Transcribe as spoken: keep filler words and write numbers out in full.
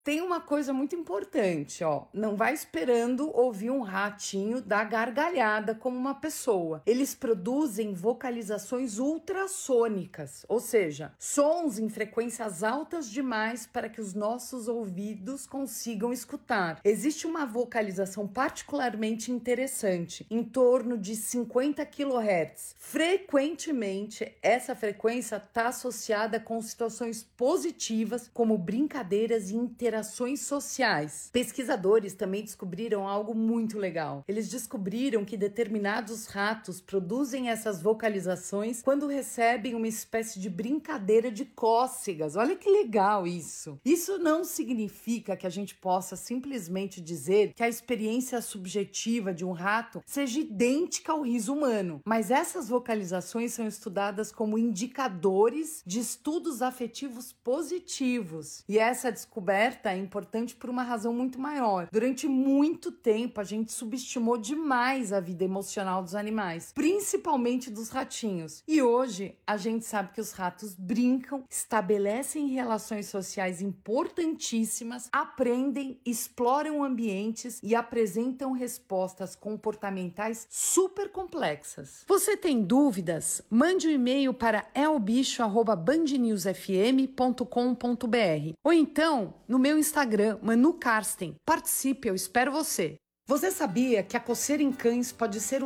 Tem uma coisa muito importante, ó. Não vai esperando ouvir um ratinho dar gargalhada como uma pessoa. Eles produzem vocalizações ultrassônicas, ou seja, sons em frequências altas demais para que os nossos ouvidos consigam escutar. Existe uma vocalização particularmente interessante, em torno de cinquenta quilohertz. Frequentemente, essa frequência está associada com situações positivas, como brincadeiras e interações Interações sociais. Pesquisadores também descobriram algo muito legal. Eles descobriram que determinados ratos produzem essas vocalizações quando recebem uma espécie de brincadeira de cócegas. Olha que legal isso! Isso não significa que a gente possa simplesmente dizer que a experiência subjetiva de um rato seja idêntica ao riso humano, mas essas vocalizações são estudadas como indicadores de estudos afetivos positivos. E essa descoberta é importante por uma razão muito maior. Durante muito tempo, a gente subestimou demais a vida emocional dos animais, principalmente dos ratinhos. E hoje, a gente sabe que os ratos brincam, estabelecem relações sociais importantíssimas, aprendem, exploram ambientes e apresentam respostas comportamentais super complexas. Você tem dúvidas? Mande um e-mail para elbicho arroba band news f m ponto com ponto b r ou então no meu Instagram, Manu Karsten. Participe, eu espero você. Você sabia que a coceira em cães pode ser um